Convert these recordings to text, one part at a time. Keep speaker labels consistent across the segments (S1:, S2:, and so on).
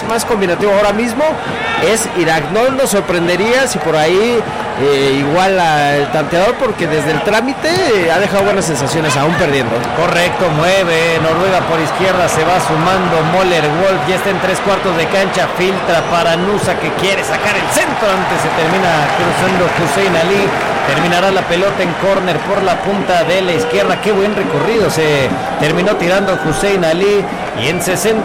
S1: más combinativo ahora mismo es Irak. No nos sorprendería si por ahí igual el tanteador, porque desde el trámite ha dejado buenas sensaciones, aún perdiendo.
S2: Correcto, mueve Noruega por izquierda, se va sumando Moller Wolf, ya está en 3/4 de cancha, filtra para Nusa que quiere sacar el centro, antes se termina cruzando Hussein Ali, terminará la pelota en córner por la punta de la izquierda. Qué buen recorrido se terminó tirando Hussein Ali, y en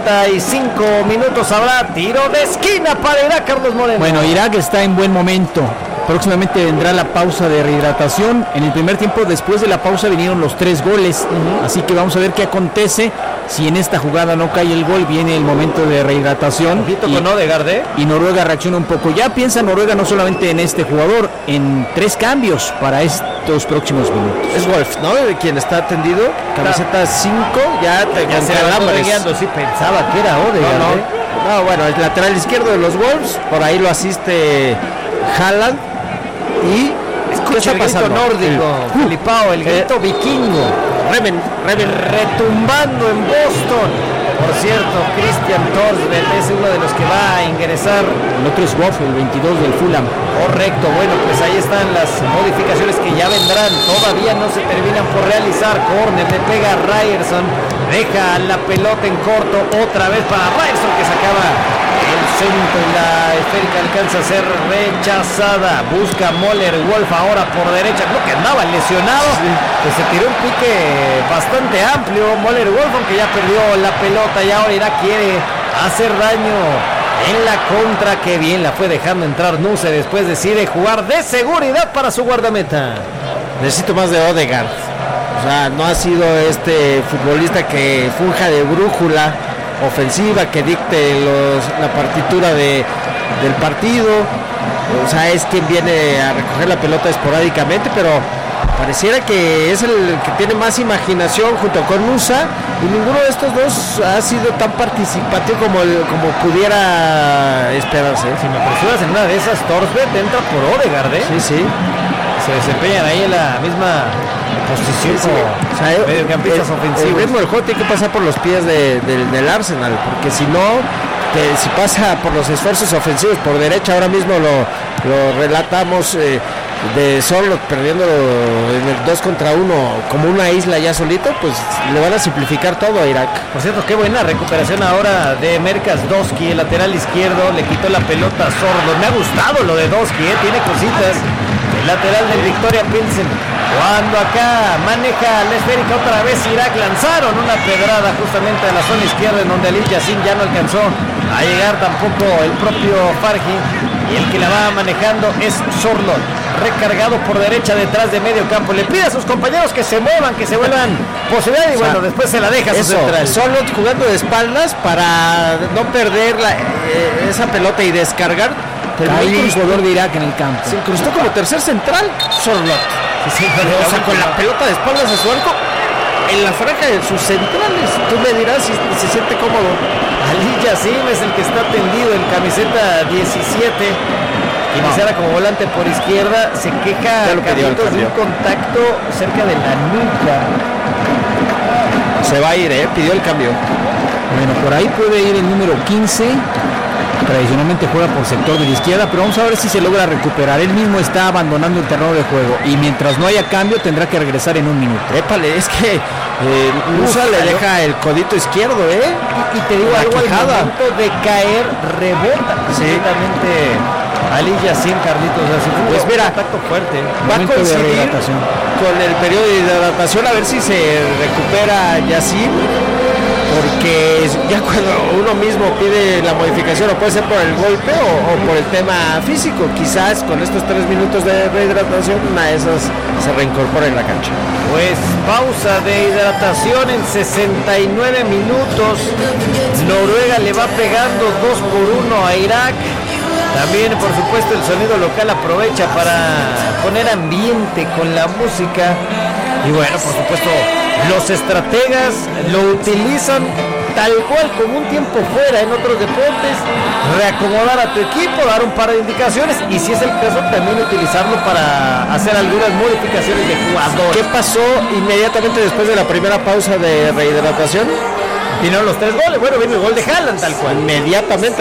S2: 65 minutos habrá tiro de esquina para Irak, Carlos Moreno.
S3: Bueno, Irak está en buen momento. Próximamente vendrá la pausa de rehidratación. En el primer tiempo, después de la pausa, vinieron los 3 goles. Así que vamos a ver qué acontece. Si en esta jugada no cae el gol, viene el momento de rehidratación.
S2: Con Odegaard,
S3: y Noruega reacciona un poco. Ya piensa Noruega no solamente en este jugador, en 3 cambios para estos próximos minutos.
S1: Es Wolf, ¿no? Quien está atendido. Camiseta 5, ya
S2: se va guiando. Sí, pensaba que era Odegaard.
S1: No, bueno, el lateral izquierdo de los Wolves, por ahí lo asiste Haaland. Y
S2: escucha el grito nórdico, Filipao, el grito vikingo,
S1: Remen
S2: retumbando en Boston. Por cierto, Christian Thorsveld es uno de los que va a ingresar.
S3: El otro es Wolf, el 22 del Fulham.
S2: Correcto, bueno, pues ahí están las modificaciones que ya vendrán, todavía no se terminan por realizar. Corner, le pega a Ryerson, deja la pelota en corto, otra vez para Ryerson que sacaba el centro y la esférica alcanza a ser rechazada. Busca Moller Wolf ahora por derecha, creo que andaba lesionado, pues se tiró un pique bastante amplio Moller Wolf, aunque ya perdió la pelota y ahora Irak quiere hacer daño en la contra. Que bien la fue dejando entrar Nusa, después decide jugar de seguridad para su guardameta.
S1: Necesito más de Odegaard. O sea, no ha sido este futbolista que funja de brújula ofensiva, que dicte la partitura del partido. O sea, es quien viene a recoger la pelota esporádicamente, pero pareciera que es el que tiene más imaginación junto con Nusa, y ninguno de estos dos ha sido tan participativo como pudiera esperarse.
S2: Si me apresuras en una de esas, Thorsveld entra por Odegaard,
S1: Sí.
S2: Se desempeñan ahí en la misma posición,
S1: o sea,
S2: mediocampistas ofensivos.
S1: El ritmo del juego tiene que pasar por los pies del Arsenal, porque si no, si pasa por los esfuerzos ofensivos por derecha, ahora mismo lo relatamos, de Sorloth perdiendo en el 2 contra 1 como una isla ya solito, pues le van a simplificar todo a Irak.
S2: Por cierto, qué buena recuperación ahora de Merkas Doski, el lateral izquierdo, le quitó la pelota a Sorloth. Me ha gustado lo de Doski, tiene cositas. El lateral del Victoria Pilsen, cuando acá maneja la esférica otra vez Irak, lanzaron una pedrada justamente a la zona izquierda, en donde Ali Yassin ya no alcanzó a llegar tampoco el propio Farhi, y el que la va manejando es Sorloth, recargado por derecha detrás de medio campo. Le pide a sus compañeros que se muevan, que se vuelvan posibilidad, y bueno, después se la deja a su central.
S1: Sorloth jugando de espaldas para no perder esa pelota y descargar.
S3: Hay un jugador de Irak en el campo.
S1: Se incrustó como tercer central Sorloth. O sea, con la pelota de espaldas a su arco en la franja de sus centrales. Tú me dirás si se siente cómodo.
S2: Ali Yassin es el que está tendido en camiseta 17. Iniciara como volante por izquierda. Se queja Carlitos de un contacto cerca de la nuca.
S1: Se va a ir, pidió el cambio.
S3: Bueno, por ahí puede ir el número 15. Tradicionalmente juega por sector de la izquierda, pero vamos a ver si se logra recuperar. Él mismo está abandonando el terreno de juego, y mientras no haya cambio tendrá que regresar en un minuto.
S1: Épale, es que Nusa le deja el codito izquierdo,
S2: y te digo algo, al momento de caer rebota absolutamente Ali Yassin, Carlitos.
S1: Pues mira,
S2: contacto fuerte.
S1: Va a coincidir con el periodo de hidratación, a ver si se recupera Yassin, porque ya cuando uno mismo pide la modificación, o puede ser por el golpe o por el tema físico, quizás con estos 3 minutos de rehidratación una de esas se reincorpora en la cancha.
S2: Pues pausa de hidratación en 69 minutos. Noruega le va pegando 2-1 a Irak. También, por supuesto, el sonido local aprovecha para poner ambiente con la música. Y bueno, por supuesto, los estrategas lo utilizan tal cual como un tiempo fuera en otros deportes, reacomodar a tu equipo, dar un par de indicaciones, y si es el caso también utilizarlo para hacer algunas modificaciones de jugadores.
S1: ¿Qué pasó inmediatamente después de la primera pausa de rehidratación?
S2: Vinieron los 3 goles, bueno, viene el gol de Haaland tal cual.
S1: Inmediatamente,